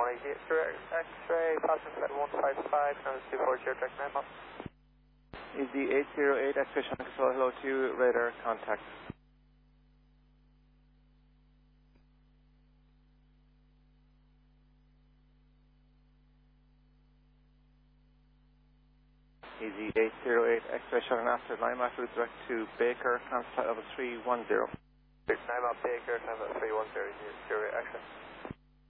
X-ray, passenger flight 155, now 240, direct 9 miles. Easy 808, X-ray Shannon Control, hello to you, radar contact. Easy 808, X-ray Shannon after 9 miles, route direct to Baker, contact level 310. 9 mile Baker, 9 mile 310, 0 action.